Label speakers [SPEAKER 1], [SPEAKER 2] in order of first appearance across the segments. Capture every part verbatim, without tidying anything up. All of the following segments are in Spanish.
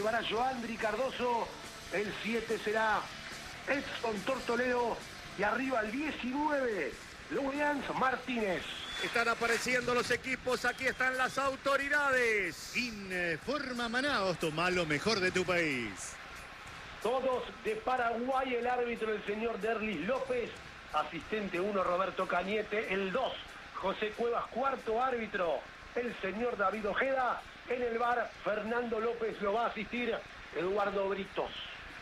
[SPEAKER 1] jugará Joandri Cardoso. El siete será Edson Tortoledo. Y arriba el diecinueve, Luis Martínez.
[SPEAKER 2] Están apareciendo los equipos, aquí están las autoridades.
[SPEAKER 3] Informa Manaos, toma lo mejor de tu país.
[SPEAKER 1] Todos de Paraguay, el árbitro, el señor Derlis López. Asistente uno, Roberto Cañete. El dos, José Cuevas. Cuarto árbitro, el señor David Ojeda. En el V A R, Fernando López lo va a asistir, Eduardo Britos.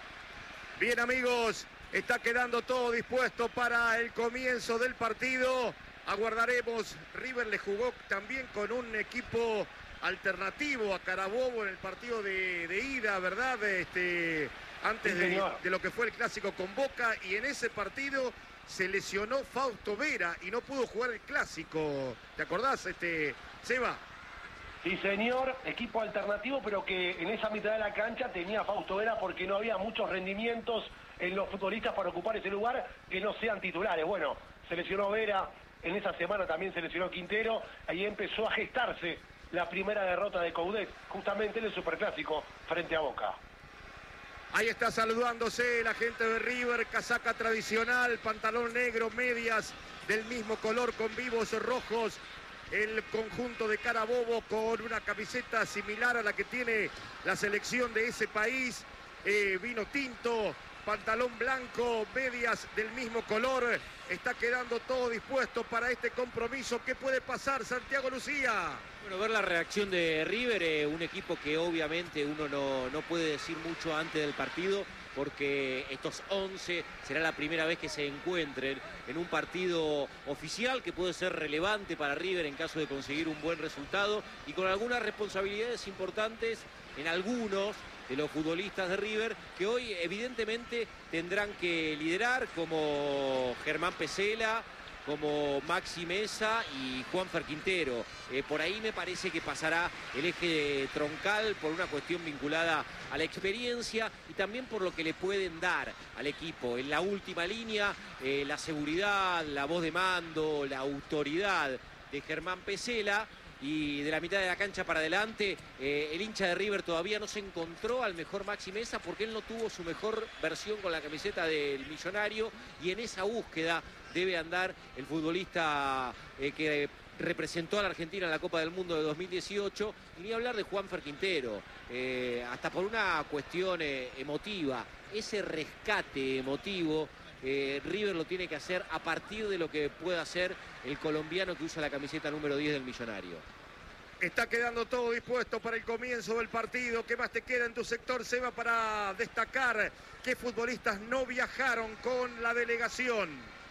[SPEAKER 2] Bien, amigos, está quedando todo dispuesto para el comienzo del partido. Aguardaremos. River le jugó también con un equipo alternativo a Carabobo en el partido de, de ida, ¿verdad? Este, antes
[SPEAKER 1] sí,
[SPEAKER 2] de, de lo que fue el clásico con Boca, y en ese partido se lesionó Fausto Vera y no pudo jugar el clásico. ¿Te acordás, este, Seba?
[SPEAKER 1] Sí, señor, equipo alternativo, pero que en esa mitad de la cancha tenía Fausto Vera porque no había muchos rendimientos en los futbolistas para ocupar ese lugar que no sean titulares. Bueno, se lesionó Vera, en esa semana también se lesionó Quintero, ahí empezó a gestarse la primera derrota de Coudet, justamente en el Superclásico frente a Boca.
[SPEAKER 2] Ahí está saludándose la gente de River, casaca tradicional, pantalón negro, medias del mismo color con vivos rojos. El conjunto de Carabobo con una camiseta similar a la que tiene la selección de ese país. Eh, vino tinto, pantalón blanco, medias del mismo color. Está quedando todo dispuesto para este compromiso. ¿Qué puede pasar, Santiago Lucía?
[SPEAKER 4] Bueno, ver la reacción de River, eh, un equipo que obviamente uno no, no puede decir mucho antes del partido, porque estos once será la primera vez que se encuentren en un partido oficial que puede ser relevante para River en caso de conseguir un buen resultado, y con algunas responsabilidades importantes en algunos de los futbolistas de River que hoy evidentemente tendrán que liderar, como Germán Pesela, como Maxi Mesa y Juanfer Quintero. Eh, por ahí me parece que pasará el eje troncal por una cuestión vinculada a la experiencia y también por lo que le pueden dar al equipo. En la última línea, eh, la seguridad, la voz de mando, la autoridad de Germán Pesela. Y de la mitad de la cancha para adelante, eh, el hincha de River todavía no se encontró al mejor Maxi Mesa porque él no tuvo su mejor versión con la camiseta del Millonario, y en esa búsqueda debe andar el futbolista eh, que representó a la Argentina en la Copa del Mundo de dos mil dieciocho, y ni hablar de Juanfer Quintero, eh, hasta por una cuestión eh, emotiva, ese rescate emotivo. Eh, River lo tiene que hacer a partir de lo que pueda hacer el colombiano que usa la camiseta número diez del Millonario.
[SPEAKER 2] Está quedando todo dispuesto para el comienzo del partido. ¿Qué más te queda en tu sector, Seba, para destacar qué futbolistas no viajaron con la delegación?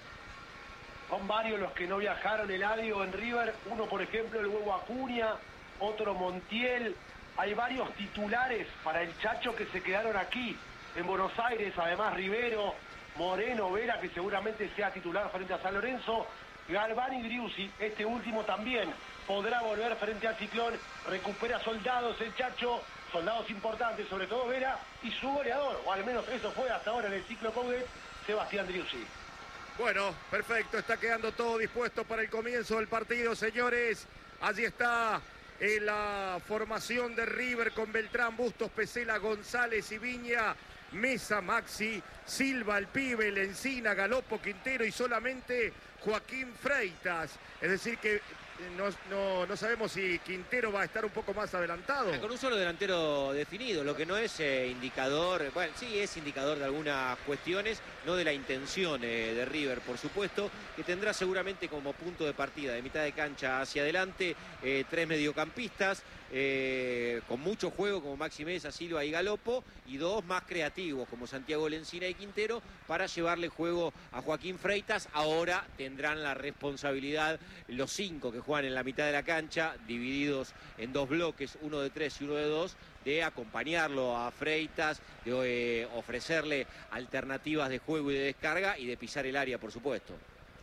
[SPEAKER 1] Son varios los que no viajaron, Eladio, en River. Uno, por ejemplo, el Huevo Acuña, otro Montiel. Hay varios titulares para el Chacho que se quedaron aquí en Buenos Aires. Además, Rivero, Moreno, Vera, que seguramente sea titular frente a San Lorenzo, Galván y Driussi, este último también podrá volver frente al Ciclón. Recupera soldados el Chacho, soldados importantes, sobre todo Vera, y su goleador, o al menos eso fue hasta ahora en el ciclo Coudet, Sebastián Driussi.
[SPEAKER 2] Bueno, perfecto, está quedando todo dispuesto para el comienzo del partido, señores. Allí está eh, la formación de River con Beltrán, Bustos, Pesela, González y Viña. Mesa, Maxi, Silva, el pibe, Lencina, Galopo, Quintero y solamente Joaquín Freitas. Es decir que no, no, no sabemos si Quintero va a estar un poco más adelantado.
[SPEAKER 4] Con un solo delantero definido, lo que no es eh, indicador, bueno, sí es indicador de algunas cuestiones, no de la intención eh, de River, por supuesto, que tendrá seguramente como punto de partida de mitad de cancha hacia adelante eh, tres mediocampistas, eh, con mucho juego como Maxi Mesa, Silva y Galopo, y dos más creativos como Santiago Lencina y Quintero para llevarle juego a Joaquín Freitas. Ahora tendrán la responsabilidad los cinco que juegan en la mitad de la cancha, divididos en dos bloques, uno de tres y uno de dos, de acompañarlo a Freitas, de eh, ofrecerle alternativas de juego y de descarga y de pisar el área, por supuesto.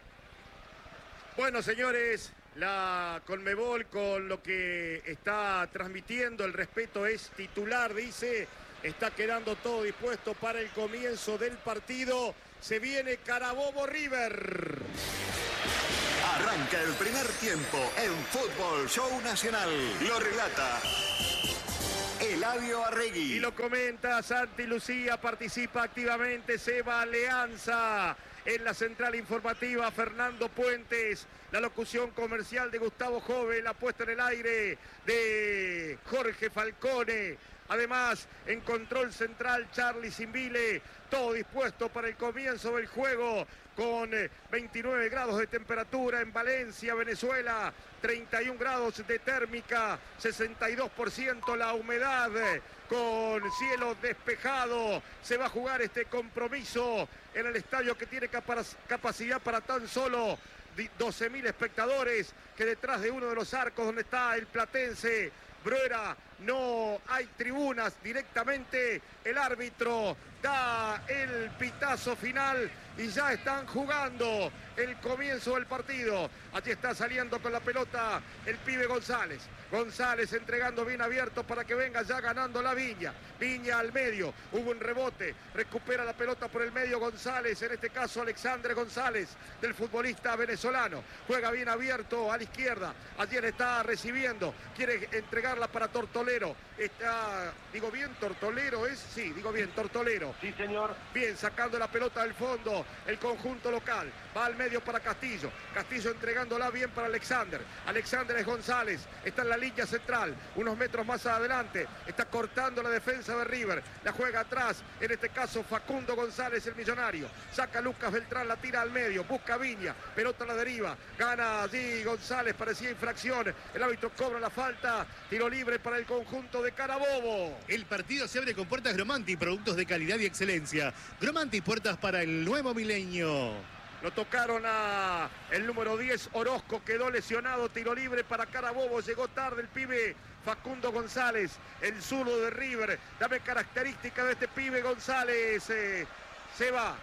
[SPEAKER 2] Bueno, señores, la Conmebol con lo que está transmitiendo, el respeto es titular, dice. Está quedando todo dispuesto para el comienzo del partido. Se viene Carabobo River.
[SPEAKER 5] Arranca el primer tiempo en Fútbol Show Nacional. Lo relata Eladio Arregui.
[SPEAKER 2] Y lo comenta Santi Lucía, participa activamente Seba Alianza. En la central informativa, Fernando Puentes. La locución comercial de Gustavo Jove, la puesta en el aire de Jorge Falcone. Además, en control central, Charlie Simbile. Todo dispuesto para el comienzo del juego con veintinueve grados de temperatura en Valencia, Venezuela. treinta y un grados de térmica, sesenta y dos por ciento la humedad, con cielo despejado. Se va a jugar este compromiso en el estadio que tiene capacidad para tan solo doce mil espectadores, que detrás de uno de los arcos donde está el platense Bruera no hay tribunas. Directamente el árbitro da el pitazo final y ya están jugando el comienzo del partido. Allí está saliendo con la pelota el pibe González. González entregando bien abierto para que venga ya ganando la Viña. Viña al medio, hubo un rebote, recupera la pelota por el medio González, en este caso Alexandre González, del futbolista venezolano. Juega bien abierto a la izquierda, allí le está recibiendo, quiere entregarla para Tortolero. Está, digo bien, Tortolero es, sí, digo bien, Tortolero.
[SPEAKER 1] Sí, señor.
[SPEAKER 2] Bien, sacando la pelota del fondo, el conjunto local. Va al medio para Castillo. Castillo entregándola bien para Alexander. Alexander es González. Está en la línea central. Unos metros más adelante. Está cortando la defensa de River. La juega atrás. En este caso Facundo González, el millonario. Saca Lucas Beltrán, la tira al medio. Busca Viña. Pelota a la deriva. Gana allí González. Parecía infracción. El árbitro cobra la falta. Tiro libre para el conjunto de Carabobo.
[SPEAKER 3] El partido se abre con puertas Gromanti, productos de calidad y excelencia. Gromanti, puertas para el nuevo milenio.
[SPEAKER 2] Lo tocaron a el número diez, Orozco, quedó lesionado, tiro libre para Carabobo, llegó tarde el pibe Facundo González, el zurdo de River. Dame característica de este pibe González, eh, se va.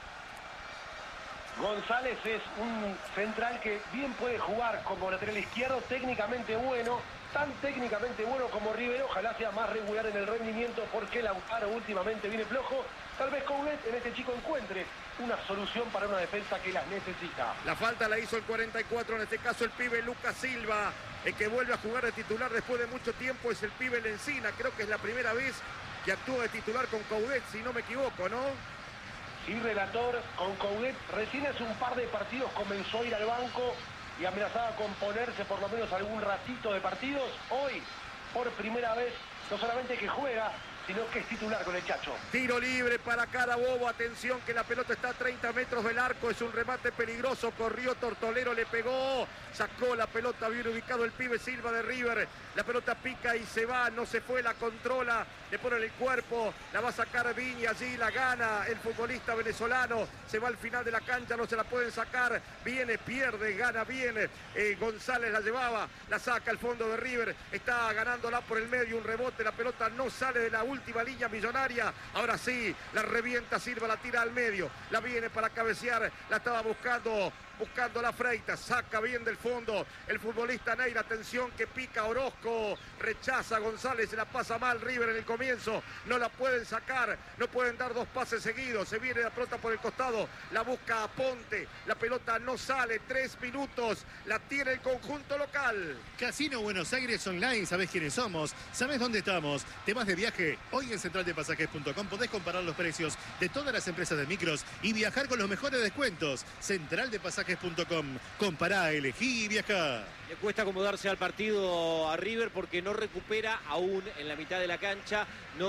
[SPEAKER 1] González es un central que bien puede jugar como lateral izquierdo, técnicamente bueno, tan técnicamente bueno como River. Ojalá sea más regular en el rendimiento, porque Lautaro últimamente viene flojo. Tal vez Coudet en este chico encuentre una solución para una defensa que las necesita.
[SPEAKER 2] La falta la hizo el cuarenta y cuatro, en este caso el pibe Lucas Silva, el que vuelve a jugar de titular después de mucho tiempo es el pibe Lencina. Creo que es la primera vez que actúa de titular con Coudet, si no me equivoco, ¿no?
[SPEAKER 1] Sí, relator, con Coudet recién hace un par de partidos comenzó a ir al banco y amenazaba con ponerse por lo menos algún ratito de partidos. Hoy, por primera vez, no solamente que juega, sino que es titular con el Chacho.
[SPEAKER 2] Tiro libre para Carabobo, atención que la pelota está a treinta metros del arco, es un remate peligroso, corrió Tortolero, le pegó, sacó la pelota, bien ubicado el pibe Silva de River, la pelota pica y se va, no se fue, la controla, le pone el cuerpo, la va a sacar Viña, allí la gana el futbolista venezolano, se va al final de la cancha, no se la pueden sacar, viene, pierde, gana bien, eh, González la llevaba, la saca al fondo de River, está ganándola por el medio, un rebote, la pelota no sale de la última última línea millonaria, ahora sí, la revienta Silva, la tira al medio, la viene para cabecear, la estaba buscando, buscando la Freitas, saca bien del fondo, el futbolista Neira, atención que pica Orozco, rechaza González, se la pasa mal River en el comienzo, no la pueden sacar, no pueden dar dos pases seguidos, se viene la pelota por el costado, la busca a Ponte, la pelota no sale, tres minutos, la tiene el conjunto local.
[SPEAKER 3] Casino Buenos Aires Online, ¿sabés quiénes somos? ¿Sabés dónde estamos? Temas de viaje. Hoy en central de pasajes punto com podés comparar los precios de todas las empresas de micros y viajar con los mejores descuentos. central de pasajes punto com. Compará, elegí y viajá.
[SPEAKER 4] Le cuesta acomodarse al partido a River porque no recupera aún en la mitad de la cancha.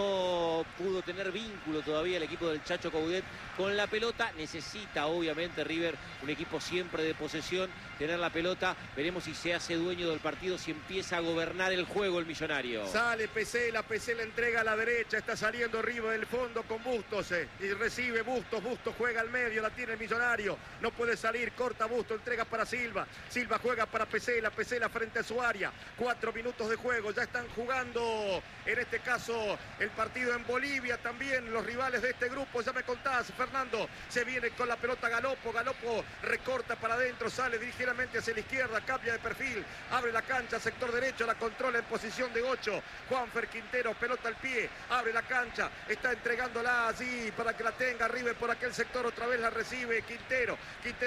[SPEAKER 4] No pudo tener vínculo todavía el equipo del Chacho Coudet con la pelota. Necesita obviamente River, un equipo siempre de posesión, tener la pelota. Veremos si se hace dueño del partido, si empieza a gobernar el juego el millonario.
[SPEAKER 2] Sale Pesela, Pesela entrega a la derecha, está saliendo River del fondo con Bustos, eh, y recibe Bustos, Bustos juega al medio, la tiene el millonario, no puede salir, corta Bustos, entrega para Silva, Silva juega para Pesela, Pesela frente a su área, cuatro minutos de juego, ya están jugando en este caso el partido en Bolivia también, los rivales de este grupo, ya me contás, Fernando, se viene con la pelota Galopo, Galopo recorta para adentro, sale ligeramente hacia la izquierda, cambia de perfil, abre la cancha, sector derecho, la controla en posición de ocho, Juanfer Quintero, pelota al pie, abre la cancha, está entregándola allí para que la tenga River por aquel sector, otra vez la recibe Quintero, Quintero retrocede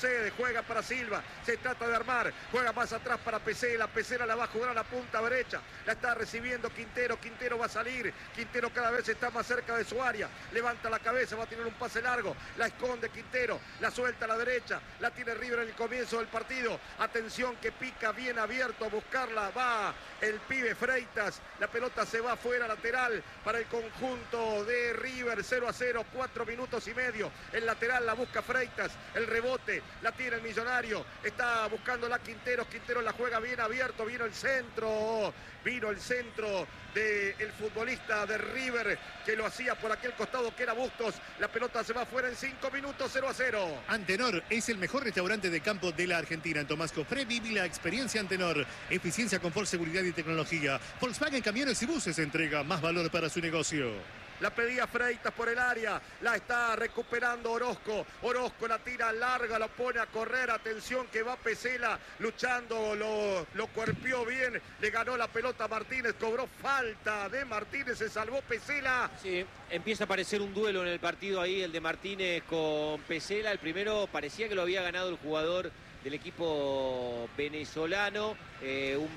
[SPEAKER 2] retrocede, juega para Silva, se trata de armar, juega más atrás para Pesela, Pesela la va a jugar a la punta derecha, la está recibiendo Quintero, Quintero va a salir, Quintero cada vez está más cerca de su área, levanta la cabeza, va a tener un pase largo, la esconde Quintero, la suelta a la derecha, la tiene River en el comienzo del partido, atención que pica bien abierto a buscarla, va el pibe Freitas, la pelota se va afuera, lateral para el conjunto de River, cero a cero, cuatro minutos y medio, el lateral la busca Freitas, el rebote, la tiene el Millonario, está buscando la Quintero, Quintero la juega bien abierto, vino el centro, vino el centro del futbolista de River que lo hacía por aquel costado que era Bustos, la pelota se va afuera en cinco minutos, cero a cero.
[SPEAKER 3] Antenor es el mejor restaurante de campo de la Argentina. En Tomás Cofré viví la experiencia Antenor, eficiencia, confort, seguridad y tecnología. Volkswagen Camiones y Buses entrega más valor para su negocio.
[SPEAKER 2] La pedía Freitas por el área, la está recuperando Orozco, Orozco la tira larga, lo pone a correr, atención que va Pesela luchando, lo, lo cuerpió bien, le ganó la pelota a Martínez, cobró falta de Martínez, se salvó Pesela.
[SPEAKER 4] Sí, empieza a aparecer un duelo en el partido ahí, el de Martínez con Pesela, el primero parecía que lo había ganado el jugador del equipo venezolano, eh, un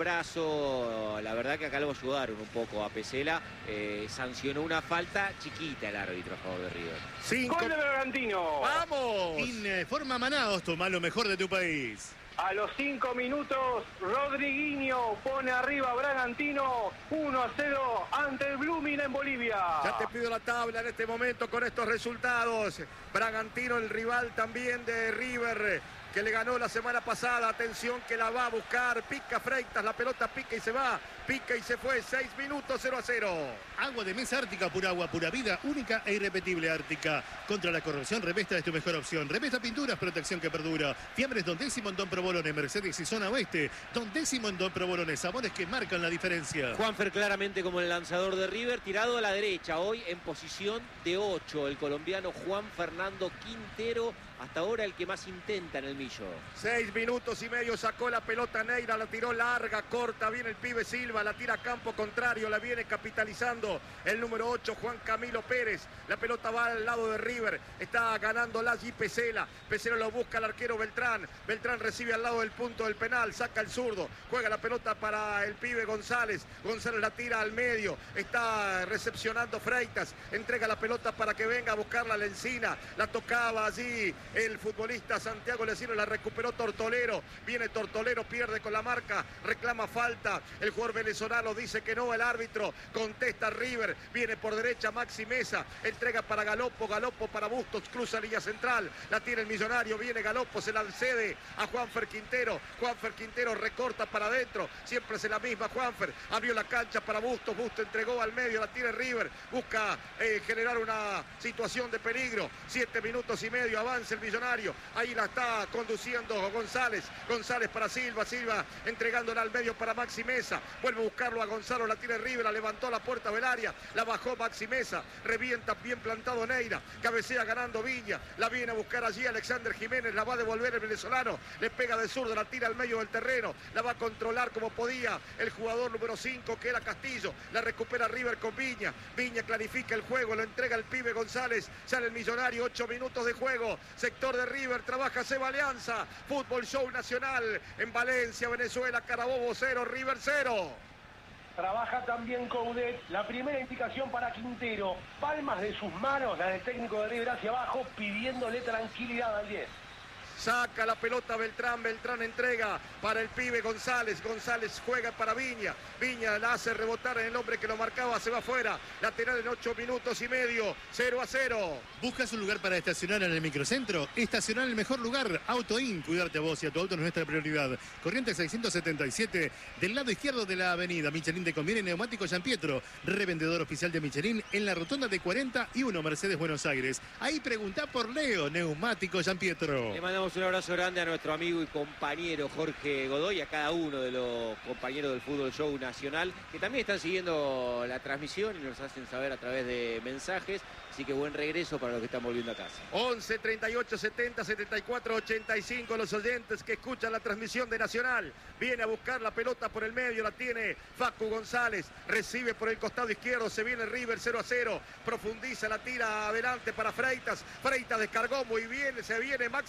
[SPEAKER 4] brazo, la verdad que acá lo ayudaron un poco a Pesela, eh, sancionó una falta chiquita el árbitro a favor de River.
[SPEAKER 2] Cinco.
[SPEAKER 6] ¡Gol de Bragantino!
[SPEAKER 2] ¡Vamos!
[SPEAKER 3] Informa Manaos, toma lo mejor de tu país.
[SPEAKER 6] A los cinco minutos, Rodriguinho pone arriba a Bragantino uno a cero ante el Blooming en Bolivia.
[SPEAKER 2] Ya te pido la tabla en este momento con estos resultados. Bragantino, el rival también de River, que le ganó la semana pasada. Atención que la va a buscar. Pica Freitas, la pelota pica y se va. Pica y se fue. Seis minutos, cero a cero.
[SPEAKER 3] Agua de mesa Ártica, pura agua, pura vida, única e irrepetible Ártica. Contra la corrosión, Revesta es tu mejor opción. Revesta Pinturas, protección que perdura. Fiambres Don Décimo en Don Provolone, Mercedes y Zona Oeste. Don Décimo en Don Provolone, sabores que marcan la diferencia.
[SPEAKER 4] Juanfer claramente como el lanzador de River, tirado a la derecha, hoy en posición de ocho, el colombiano Juan Fernando Quintero, hasta ahora el que más intenta en el Millo.
[SPEAKER 2] Seis minutos y medio, sacó la pelota Neira, la tiró larga, corta, viene el pibe Silva, la tira a campo contrario, la viene capitalizando el número ocho, Juan Camilo Pérez. La pelota va al lado de River, está ganando la G. Pesela, Pesela lo busca el arquero Beltrán, Beltrán recibe al lado del punto del penal, saca el zurdo, juega la pelota para el pibe González, González la tira al medio, está recepcionando Freitas, entrega la pelota para que venga a buscarla la Encina, la tocaba allí el futbolista Santiago Lesino, la recuperó Tortolero, viene Tortolero, pierde con la marca, reclama falta, el jugador venezolano dice que no, el árbitro contesta River, viene por derecha Maxi Mesa, entrega para Galopo, Galopo para Bustos, cruza línea central, la tiene el Millonario, viene Galopo, se la cede a Juanfer Quintero, Juanfer Quintero recorta para adentro, siempre es la misma Juanfer, abrió la cancha para Bustos, Bustos entregó al medio, la tiene River, busca eh, generar una situación de peligro, siete minutos y medio, avanza el Millonario, ahí la está conduciendo González, González para Silva, Silva entregándola al medio para Maxi Mesa, vuelve a buscarlo a Gonzalo, la tiene River, la levantó a la puerta del área, la bajó Maxi Mesa, revienta bien plantado Neira, cabecea ganando Viña, la viene a buscar allí Alexander Jiménez, la va a devolver el venezolano, le pega de zurdo, la tira al medio del terreno, la va a controlar como podía el jugador número cinco que era Castillo, la recupera River con Viña, Viña clarifica el juego, lo entrega el pibe González, sale el Millonario, ocho minutos de juego, sector de River, trabaja Seba Alianza, Fútbol Show Nacional en Valencia, Venezuela, Carabobo cero, River cero.
[SPEAKER 1] Trabaja también Coudet. La primera indicación para Quintero. Palmas de sus manos, la del técnico de River hacia abajo, pidiéndole tranquilidad al diez.
[SPEAKER 2] Saca la pelota Beltrán, Beltrán entrega para el pibe González, González juega para Viña, Viña la hace rebotar en el hombre que lo marcaba, se va afuera, lateral en ocho minutos y medio, cero a cero.
[SPEAKER 3] ¿Buscas un lugar para estacionar en el microcentro? Estacionar en el mejor lugar, AutoIn, cuidarte a vos y a tu auto es nuestra prioridad. Corriente seiscientos setenta y siete, del lado izquierdo de la avenida, Michelin te conviene, Neumático San Pietro, revendedor oficial de Michelin en la rotonda de cuarenta y uno, Mercedes, Buenos Aires. Ahí preguntá por Leo, Neumático San Pietro.
[SPEAKER 4] Le mandamos un abrazo grande a nuestro amigo y compañero Jorge Godoy, a cada uno de los compañeros del Fútbol Show Nacional, que también están siguiendo la transmisión y nos hacen saber a través de mensajes. Así que buen regreso para los que están volviendo a casa.
[SPEAKER 2] once, treinta y ocho, setenta, setenta y cuatro, ochenta y cinco los oyentes que escuchan la transmisión de Nacional. Viene a buscar la pelota por el medio, la tiene Facu González, recibe por el costado izquierdo, se viene River cero a cero, profundiza, la tira adelante para Freitas, Freitas descargó muy bien, se viene Maxi Mesa,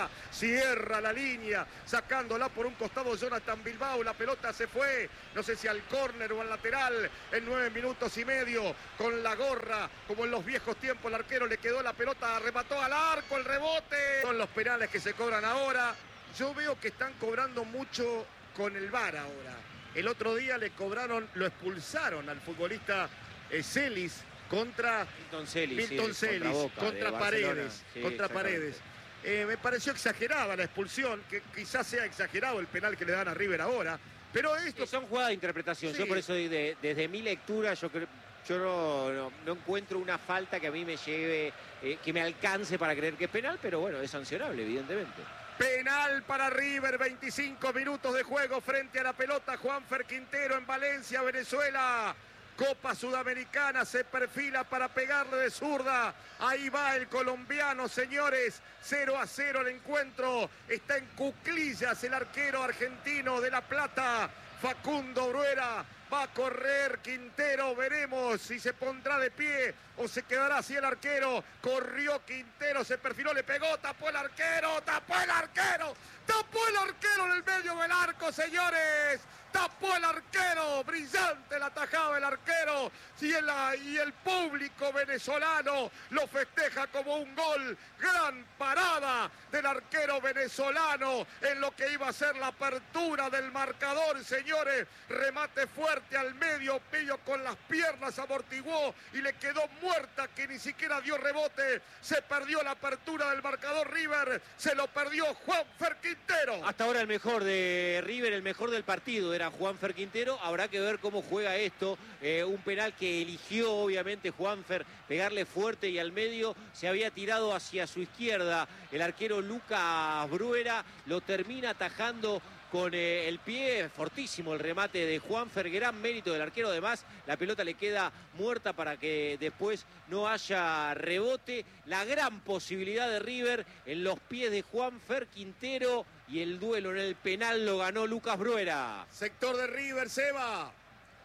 [SPEAKER 2] Bruera, cierra la línea, sacándola por un costado Jonathan Bilbao, la pelota se fue, no sé si al córner o al lateral, en nueve minutos y medio, con la gorra, como en los viejos tiempos, el arquero le quedó la pelota, remató al arco, el rebote, son los penales que se cobran ahora. Yo veo que están cobrando mucho con el V A R ahora. El otro día le cobraron, lo expulsaron al futbolista eh, Celis contra
[SPEAKER 4] Milton Celis,
[SPEAKER 2] Milton
[SPEAKER 4] sí,
[SPEAKER 2] Celis,
[SPEAKER 4] contra, Boca,
[SPEAKER 2] contra Paredes,
[SPEAKER 4] sí,
[SPEAKER 2] contra Paredes. Eh, me pareció exagerada la expulsión, que quizás sea exagerado el penal que le dan a River ahora, pero esto...
[SPEAKER 4] Sí, son jugadas de interpretación,
[SPEAKER 2] sí.
[SPEAKER 4] Yo por eso de, desde mi lectura yo creo... Yo no, no, no encuentro una falta que a mí me lleve, eh, que me alcance para creer que es penal, pero bueno, es sancionable, evidentemente.
[SPEAKER 2] Penal para River, veinticinco minutos de juego frente a la pelota. Juanfer Quintero en Valencia, Venezuela. Copa Sudamericana, se perfila para pegarle de zurda. Ahí va el colombiano, señores. cero a cero el encuentro. Está en cuclillas el arquero argentino de La Plata, Facundo Bruera. Va a correr Quintero, veremos si se pondrá de pie o se quedará así el arquero. Corrió Quintero, se perfiló, le pegó, tapó el arquero, tapó el arquero, tapó el arquero en el medio del arco, señores. Tapó el arquero, brillante la tajada del arquero y el, y el público venezolano lo festeja como un gol. Gran parada del arquero venezolano en lo que iba a ser la apertura del marcador, señores. Remate fuerte al medio, Pillo con las piernas amortiguó y le quedó muerta, que ni siquiera dio rebote. Se perdió la apertura del marcador River, se lo perdió Juanfer Quintero.
[SPEAKER 4] Hasta ahora el mejor de River, el mejor del partido era Juanfer Quintero. Habrá que ver cómo juega esto. Eh, un penal que eligió obviamente Juanfer, pegarle fuerte y al medio. Se había tirado hacia su izquierda el arquero Lucas Bruera, lo termina atajando con eh, el pie, fortísimo el remate de Juanfer, gran mérito del arquero. Además, la pelota le queda muerta para que después no haya rebote. La gran posibilidad de River en los pies de Juanfer Quintero, y el duelo en el penal lo ganó Lucas Bruera.
[SPEAKER 2] Sector de River, Seba.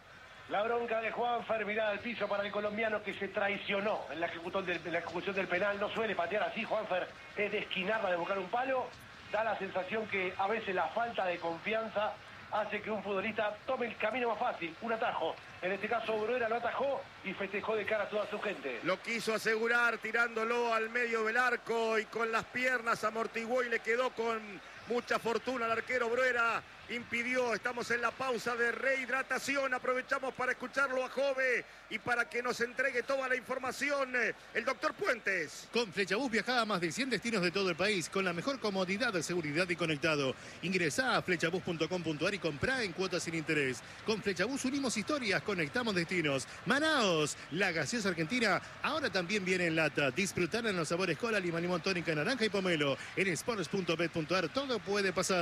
[SPEAKER 1] La bronca de Juanfer, mirada al piso para el colombiano que se traicionó en la ejecución del, en la ejecución del penal. No suele patear así, Juanfer, es de esquinarla, de buscar un palo. Da la sensación que a veces la falta de confianza hace que un futbolista tome el camino más fácil, un atajo. En este caso Bruera lo atajó y festejó de cara a toda su gente.
[SPEAKER 2] Lo quiso asegurar tirándolo al medio del arco y con las piernas amortiguó y le quedó con mucha fortuna al arquero Bruera. Impidió, estamos en la pausa de rehidratación, aprovechamos para escucharlo a Jove y para que nos entregue toda la información el doctor Puentes.
[SPEAKER 3] Con Flechabús viaja a más de cien destinos de todo el país con la mejor comodidad, seguridad y conectado. Ingresá a flechabús punto com punto ar y comprá en cuotas sin interés. Con Flechabús unimos historias, conectamos destinos. Manaos, la gaseosa argentina, ahora también viene en lata. Disfrutar en los sabores cola, limón, limón, tónica, naranja y pomelo. En sports punto bet punto ar todo puede pasar.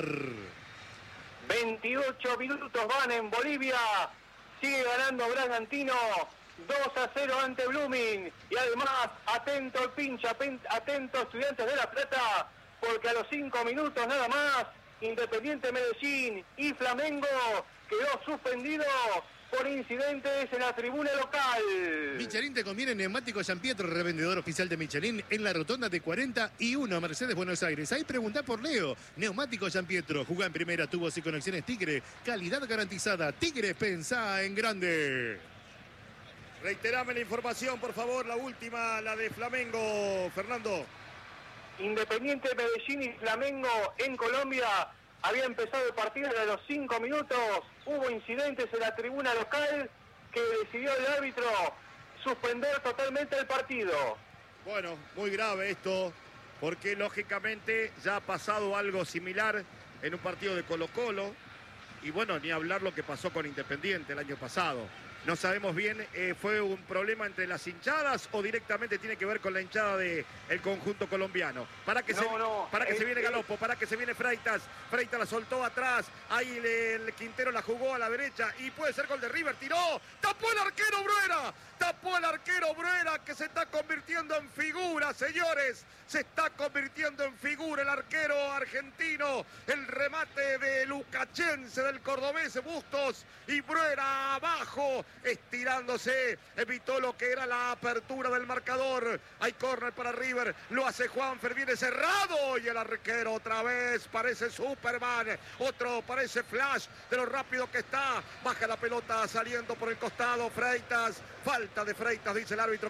[SPEAKER 6] veintiocho minutos van en Bolivia. Sigue ganando Bragantino dos a cero ante Blooming. Y además, atento el pincha, atento Estudiantes de La Plata, porque a los cinco minutos nada más, Independiente Medellín y Flamengo quedó suspendido por incidentes en la tribuna local.
[SPEAKER 3] Michelin te conviene neumático San Pietro, revendedor oficial de Michelin en la rotonda de cuarenta y uno, Mercedes, Buenos Aires. Ahí preguntá por Leo. Neumático San Pietro, jugá en primera, tubos y conexiones Tigre. Calidad garantizada. Tigre, pensá en grande.
[SPEAKER 2] Reiterame la información, por favor, la última, la de Flamengo, Fernando.
[SPEAKER 6] Independiente Medellín y Flamengo en Colombia. Había empezado el partido a los cinco minutos. Hubo incidentes en la tribuna local que decidió el árbitro suspender totalmente el partido.
[SPEAKER 2] Bueno, muy grave esto, porque lógicamente ya ha pasado algo similar en un partido de Colo-Colo. Y bueno, ni hablar lo que pasó con Independiente el año pasado. No sabemos bien, eh, ¿fue un problema entre las hinchadas o directamente tiene que ver con la hinchada del conjunto colombiano? Para que,
[SPEAKER 6] no,
[SPEAKER 2] se,
[SPEAKER 6] no,
[SPEAKER 2] para que
[SPEAKER 6] es,
[SPEAKER 2] se viene Galopo,
[SPEAKER 6] es...
[SPEAKER 2] para que se viene Freitas. Freitas la soltó atrás, ahí le, el Quintero la jugó a la derecha y puede ser gol de River, tiró, tapó el arquero Bruera, tapó el arquero Bruera que se está convirtiendo en figura, señores. Se está convirtiendo en figura el arquero argentino. El remate de Lucachense del cordobés Bustos y Bruera abajo. estirándose, evitó lo que era la apertura del marcador. Hay córner para River, lo hace Juanfer, viene cerrado y el arquero otra vez parece Superman, otro parece Flash de lo rápido que está, baja la pelota saliendo por el costado Freitas, falta de Freitas, dice el árbitro.